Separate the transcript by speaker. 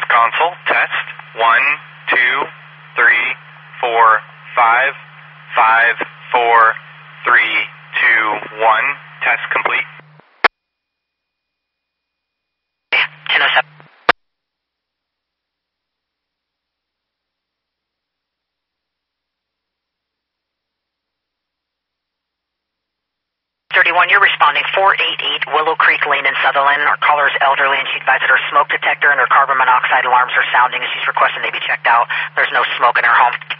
Speaker 1: console. Test. 1, 2, 3, 4, 5, 5, 4, 3, 2, 1. Test complete.
Speaker 2: 1007. 31, you're responding 488 Willow Creek Lane in Sutherland. Our caller is elderly and she advised that her smoke detector and her carbon monoxide alarms are sounding and she's requesting they be checked out. There's no smoke in her home.